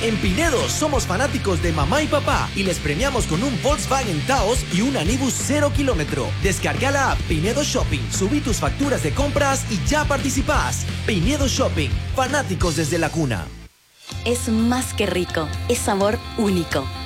En Pinedo somos fanáticos de mamá y papá y les premiamos con un Volkswagen Taos y un Anibus 0 kilómetro. Descarga la app Pinedo Shopping, subí tus facturas de compras y ya participás. Pinedo Shopping, fanáticos desde la cuna. Es más que rico, es sabor único.